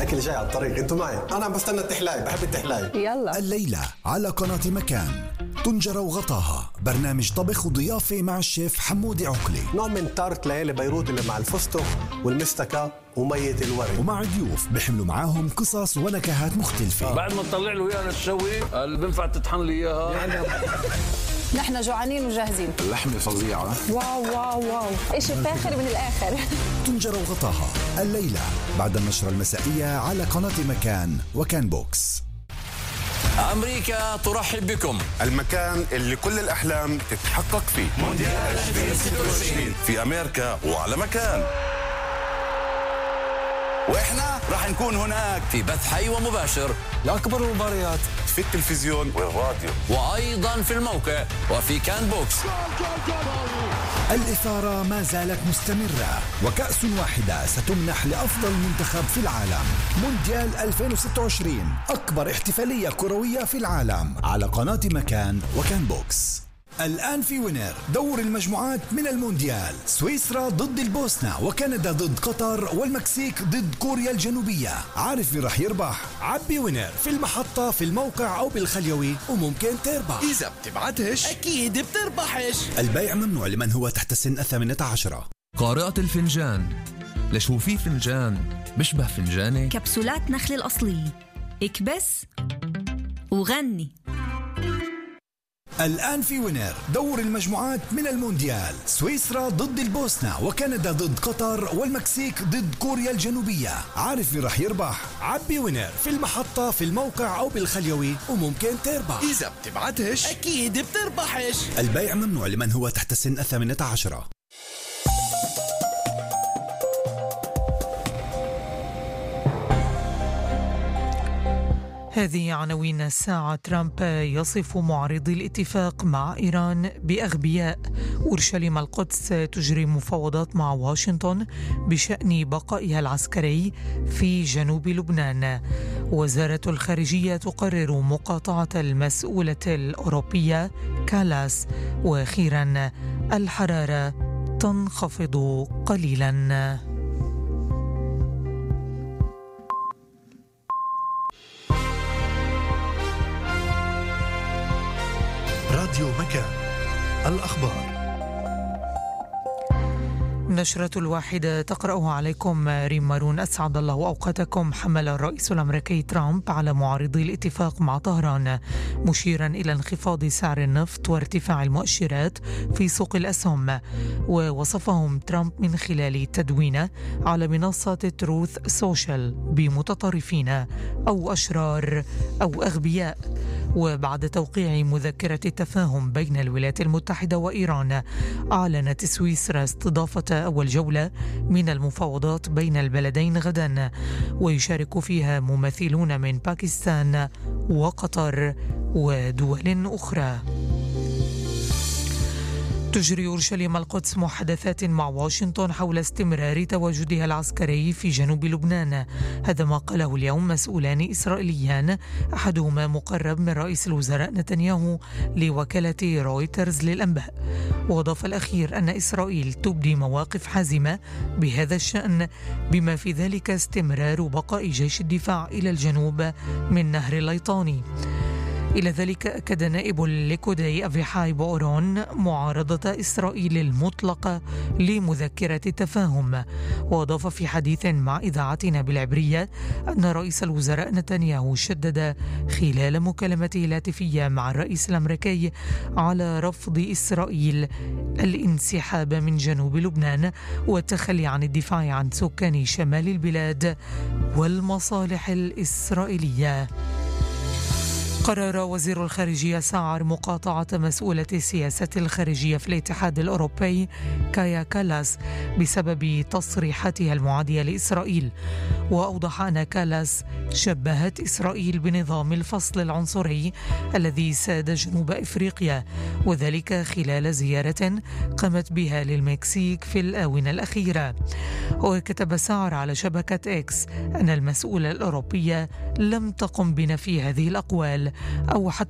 الأكل جاي على الطريق، انتوا معي. أنا عم بستنى التحلاي، بحب التحلاي. يلا. الليلة على قناة مكان طنجرة وغطاها، برنامج طبخ وضيافة مع الشيف حمودي عقلي، نوع من تارت ليالي بيروت اللي مع الفستق والمستكة ومية الورد، ومع ضيوف بيحملوا معاهم قصص ونكهات مختلفة. بعد ما تطلع له اياها للشوي اللي بنفع تطحن لي اياها. نحن جوعانين وجاهزين. اللحمة فظيعة. واو واو واو، إشي فاخر من الآخر. طنجرة وغطاها الليلة بعد النشرة المسائية على قناة مكان وكان بوكس. أمريكا ترحب بكم، المكان اللي كل الأحلام تتحقق فيه. مونديال 2026 في أمريكا وعلى مكان، وإحنا راح نكون هناك في بث حي ومباشر لأكبر المباريات في التلفزيون والراديو، وأيضا في الموقع وفي كان بوكس. الإثارة ما زالت مستمرة، وكأس واحدة ستمنح لأفضل منتخب في العالم. مونديال 2026 أكبر احتفالية كروية في العالم على قناة مكان وكان بوكس. الآن في وينر دور المجموعات من المونديال، سويسرا ضد البوسنة، وكندا ضد قطر، والمكسيك ضد كوريا الجنوبية. عارف مين رح يربح؟ عبي وينر في المحطة، في الموقع أو بالخليوي، وممكن تربح. إذا بتبعتهش أكيد بتربحش. البيع ممنوع لمن هو تحت سن 18. قارئة الفنجان، لشو في فنجان بشبه فنجاني؟ كبسولات نخل الأصلية، اكبس وغني. الآن في وينر دور المجموعات من المونديال، سويسرا ضد البوسنة، وكندا ضد قطر، والمكسيك ضد كوريا الجنوبية. عارف مين رح يربح؟ عبي وينر في المحطة، في الموقع أو بالخليوي، وممكن تربح. إذا بتبعتهش أكيد بتربحش. البيع ممنوع لمن هو تحت سن 18. هذه عناوين الساعة. ترامب يصف معارضي الاتفاق مع إيران بأغبياء. أورشليم القدس تجري مفاوضات مع واشنطن بشأن بقائها العسكري في جنوب لبنان. وزارة الخارجية تقرر مقاطعة المسؤولة الأوروبية كالاس. وأخيرا الحرارة تنخفض قليلا. راديو مكان، الأخبار. نشرة الواحدة تقرأها عليكم ريم مارون. أسعد الله أوقاتكم. حمل الرئيس الأمريكي ترامب على معارضي الاتفاق مع طهران، مشيرا إلى انخفاض سعر النفط وارتفاع المؤشرات في سوق الأسهم، ووصفهم ترامب من خلال تدوينه على منصة تروث سوشيال بمتطرفين أو أشرار أو أغبياء. وبعد توقيع مذكرة تفاهم بين الولايات المتحدة وإيران، أعلنت سويسرا استضافة أول جولة من المفاوضات بين البلدين غدا، ويشارك فيها ممثلون من باكستان وقطر ودول أخرى. تجري أورشليم القدس محادثات مع واشنطن حول استمرار تواجدها العسكري في جنوب لبنان. هذا ما قاله اليوم مسؤولان إسرائيليان، أحدهما مقرب من رئيس الوزراء نتنياهو لوكالة رويترز للأنباء. وأضاف الأخير أن إسرائيل تبدي مواقف حازمة بهذا الشأن، بما في ذلك استمرار بقاء جيش الدفاع إلى الجنوب من نهر الليطاني. إلى ذلك أكد نائب الليكودي أفيحاي بورون معارضة إسرائيل المطلقة لمذكرة التفاهم. وأضاف في حديث مع إذاعتنا بالعبرية أن رئيس الوزراء نتنياهو شدد خلال مكالمته الهاتفية مع الرئيس الأمريكي على رفض إسرائيل الانسحاب من جنوب لبنان والتخلي عن الدفاع عن سكان شمال البلاد والمصالح الإسرائيلية. قرر وزير الخارجية ساعر مقاطعة مسؤولة السياسة الخارجية في الاتحاد الأوروبي كايا كالاس بسبب تصريحاتها المعادية لإسرائيل. وأوضح أن كالاس شبهت إسرائيل بنظام الفصل العنصري الذي ساد جنوب إفريقيا، وذلك خلال زيارة قامت بها للمكسيك في الآونة الأخيرة. وكتب ساعر على شبكة إكس أن المسؤولة الأوروبية لم تقم بنفي هذه الأقوال أو حتى